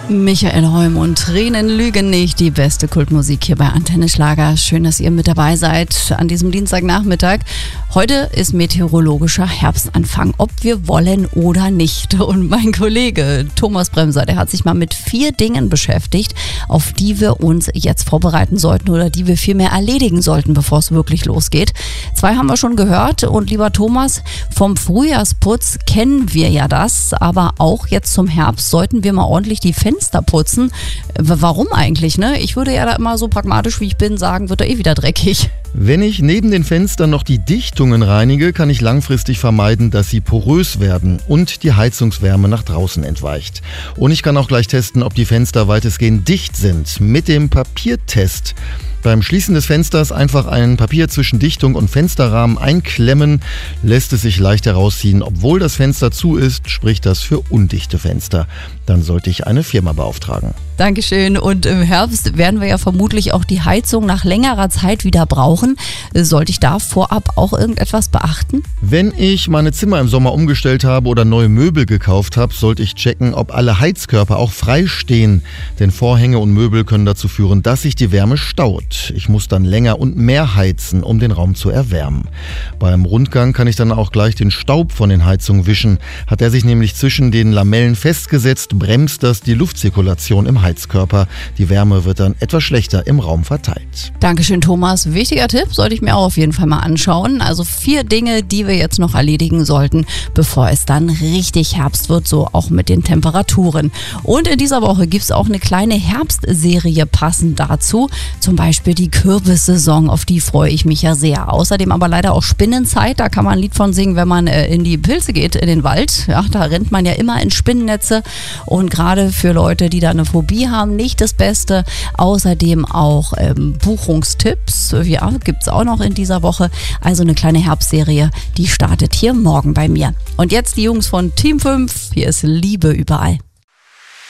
Michael Holm und Tränen lügen nicht, die beste Kultmusik hier bei Antenne Schlager. Schön, dass ihr mit dabei seid an diesem Dienstagnachmittag. Heute ist meteorologischer Herbstanfang, ob wir wollen oder nicht. Und mein Kollege Thomas Bremser, der hat sich mal mit 4 Dingen beschäftigt, auf die wir uns jetzt vorbereiten sollten oder die wir vielmehr erledigen sollten, bevor es wirklich losgeht. 2 haben wir schon gehört und lieber Thomas, vom Frühjahrsputz kennen wir ja das, aber auch jetzt zum Herbst sollten wir mal ordentlich die Fenster putzen. Warum eigentlich, ne? Ich würde ja da immer so pragmatisch wie ich bin sagen, wird da wieder dreckig. Wenn ich neben den Fenstern noch die Dichtungen reinige, kann ich langfristig vermeiden, dass sie porös werden und die Heizungswärme nach draußen entweicht. Und ich kann auch gleich testen, ob die Fenster weitestgehend dicht sind mit dem Papiertest. Beim Schließen des Fensters einfach ein Papier zwischen Dichtung und Fensterrahmen einklemmen, lässt es sich leicht herausziehen. Obwohl das Fenster zu ist, spricht das für undichte Fenster. Dann sollte ich eine Firma beauftragen. Dankeschön. Und im Herbst werden wir ja vermutlich auch die Heizung nach längerer Zeit wieder brauchen. Sollte ich da vorab auch irgendetwas beachten? Wenn ich meine Zimmer im Sommer umgestellt habe oder neue Möbel gekauft habe, sollte ich checken, ob alle Heizkörper auch frei stehen. Denn Vorhänge und Möbel können dazu führen, dass sich die Wärme staut. Ich muss dann länger und mehr heizen, um den Raum zu erwärmen. Beim Rundgang kann ich dann auch gleich den Staub von den Heizungen wischen. Hat er sich nämlich zwischen den Lamellen festgesetzt, bremst das die Luftzirkulation im Heizkörper. Die Wärme wird dann etwas schlechter im Raum verteilt. Dankeschön, Thomas. Wichtiger Tipp, sollte ich mir auch auf jeden Fall mal anschauen. Also 4 Dinge, die wir jetzt noch erledigen sollten, bevor es dann richtig Herbst wird, so auch mit den Temperaturen. Und in dieser Woche gibt es auch eine kleine Herbstserie passend dazu. Zum Beispiel die Kürbissaison, auf die freue ich mich ja sehr. Außerdem aber leider auch Spinnenzeit, da kann man ein Lied von singen, wenn man in die Pilze geht, in den Wald. Ja, da rennt man ja immer in Spinnennetze und gerade für Leute, die da eine Phobie haben, nicht das Beste. Außerdem auch Buchungstipps, ja, gibt es auch noch in dieser Woche. Also eine kleine Herbstserie, die startet hier morgen bei mir. Und jetzt die Jungs von Team 5, hier ist Liebe überall.